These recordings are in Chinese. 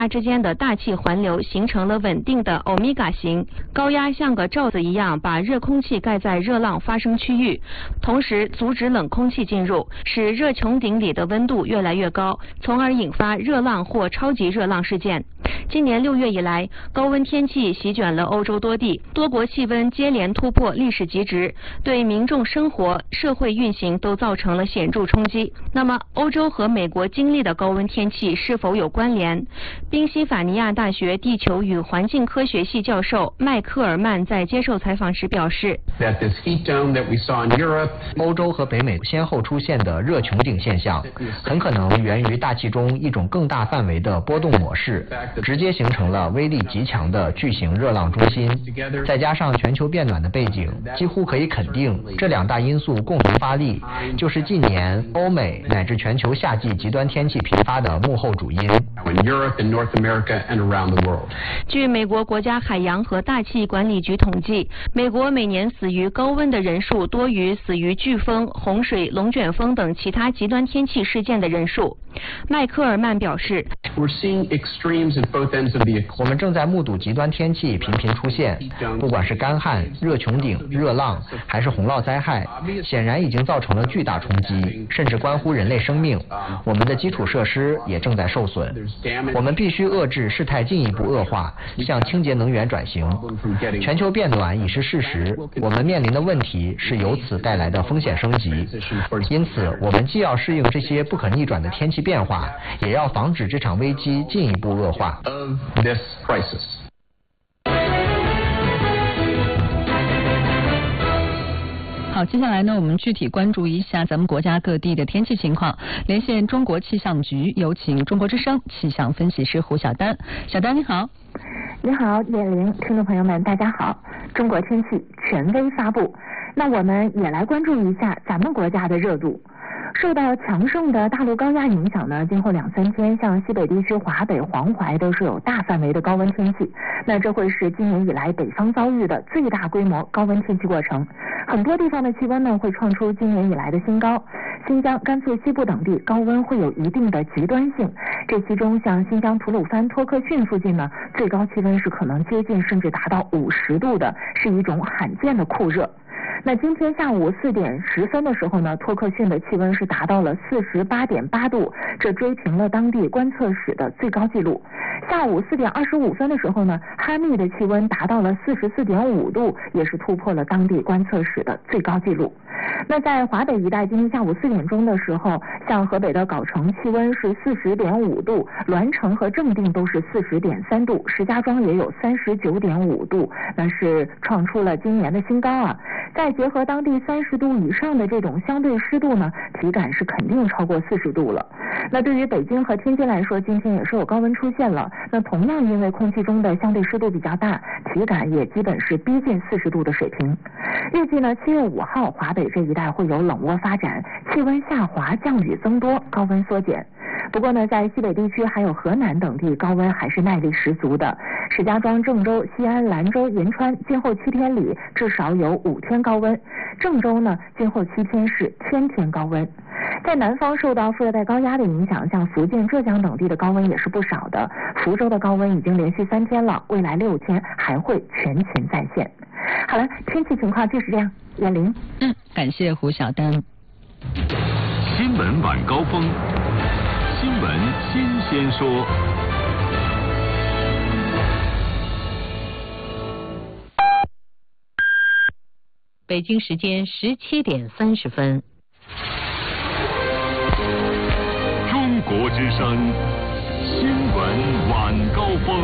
之间的大气环流形成了稳定的欧米伽形，高压像个罩子一样把热空气盖在热浪发生区域，同时阻止冷空气进入，使热穹顶里的温度越来越高，从而引发热浪或超级热浪事件。今年6月以来，高温天气席卷了欧洲多地，多国气温接连突破历史极值，对民众生活、社会运行都造成了显著冲击。那么，欧洲和美国经历的高温天气是否有关联？宾夕法尼亚大学地球与环境科学系教授麦克尔曼在接受采访时表示， 欧洲和北美先后出现的热穹顶现象，很可能源于大气中一种更大范围的波动模式，直接形成了威力极强的巨型热浪中心。再加上全球变暖的背景，几乎可以肯定，这2大因素共同发力，就是近年欧美乃至全球夏季极端天气频发的幕后主因。 据美国国家海洋和大气管理局统计，美国每年死于高温的人数多于死于飓风、洪水、龙卷风等其他极端天气事件的人数。麦克尔曼表示， 我们正在目睹极端天气频频出现，不管是干旱、热穹顶、热浪，还是洪涝灾害，显然已经造成了巨大冲击，甚至关乎人类生命。我们的基础设施也正在受损。我们必须遏制事态进一步恶化，向清洁能源转型。全球变暖已是事实，我们面临的问题是由此带来的风险升级。因此，我们既要适应这些不可逆转的天气变化，也要防止这场危机进一步恶化。 好，接下来呢，我们具体关注一下咱们国家各地的天气情况。连线中国气象局，有请中国之声气象分析师胡晓丹。小丹你好。 你好，叶玲，听众朋友们大家好。中国天气权威发布，那我们也来关注一下咱们国家的热度。受到强盛的大陆高压影响呢，今后2-3天，像西北地区、华北、黄淮都是有大范围的高温天气。那这会是今年以来北方遭遇的最大规模高温天气过程。很多地方的气温呢会创出今年以来的新高。新疆、甘肃西部等地高温会有一定的极端性。这其中，像新疆吐鲁番、托克逊附近呢，最高气温是可能接近甚至达到50度的，是一种罕见的酷热。那今天下午4点10分的时候呢，托克逊的气温是达到了48.8度，这追平了当地观测史的最高纪录。下午4点25分的时候呢，哈密的气温达到了44.5度，也是突破了当地观测史的最高纪录。那在华北一带，今天下午4点钟的时候，像河北的藁城气温是40.5度，栾城和正定都是40.3度，石家庄也有39.5度，那是创出了今年的新高啊。再结合当地30度以上的这种相对湿度呢，体感是肯定超过40度了。那对于北京和天津来说，今天也是有高温出现了。那同样因为空气中的相对湿度比较大，体感也基本是逼近40度的水平。预计呢，7月5号华北这一带会有冷涡发展，气温下滑，降雨增多，高温缩减。不过呢，在西北地区还有河南等地，高温还是耐力十足的。石家庄、郑州、西安、兰州、银川，今后7天里至少有5天高温。郑州呢，今后7天是天天高温。在南方受到副热带高压的影响，像福建、浙江等地的高温也是不少的。福州的高温已经连续3天了，未来6天还会全勤在线。好了，天气情况就是这样。叶玲， 感谢胡晓丹。 新闻晚高峰，新闻新鲜说。 北京时间17点30分。 中国之声新闻晚高峰。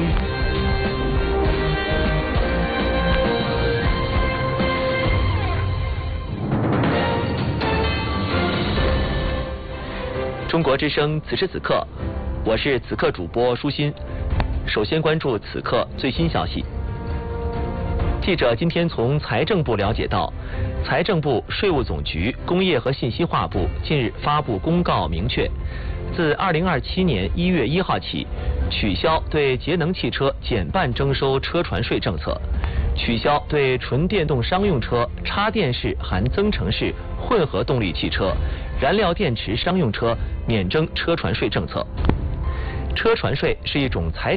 中国之声此时此刻，我是此刻主播舒心。首先关注此刻最新消息。记者今天从财政部了解到，财政部、税务总局、工业和信息化部近日发布公告，明确，自2027年1月1号起，取消对节能汽车减半征收车船税政策，取消对纯电动商用车、插电式含增程式混合动力汽车、燃料电池商用车免征车船税政策。 车船税是一种财